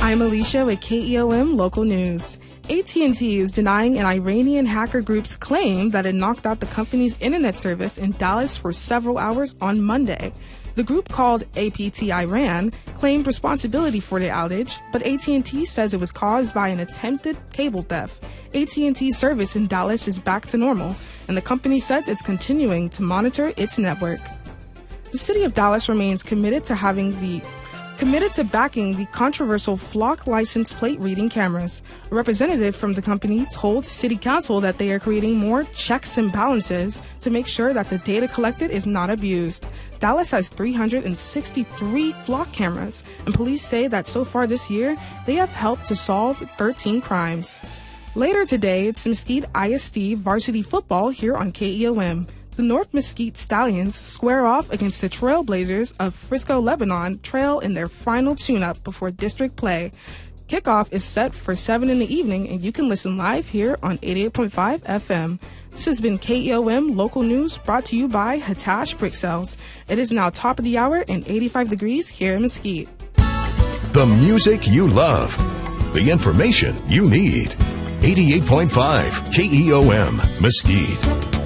I'm Alicia with KEOM Local News. AT&T is denying an Iranian hacker group's claim that it knocked out the company's internet service in Dallas for several hours on Monday. The group, called APT Iran, claimed responsibility for the outage, but AT&T says it was caused by an attempted cable theft. AT&T's service in Dallas is back to normal, and the company says it's continuing to monitor its network. The city of Dallas remains committed to backing the controversial Flock license plate reading cameras. A representative from the company told City Council that they are creating more checks and balances to make sure that the data collected is not abused. Dallas has 363 Flock cameras, and police say that so far this year, they have helped to solve 13 crimes. Later today, it's Mesquite ISD varsity football here on KEOM. The North Mesquite Stallions square off against the Trailblazers of Frisco, Lebanon Trail in their final tune-up before district play. Kickoff is set for 7 in the evening, and you can listen live here on 88.5 FM. This has been KEOM Local News, brought to you by Hitachi Brick Cells. It is now top of the hour and 85 degrees here in Mesquite. The music you love. The information you need. 88.5 KEOM Mesquite.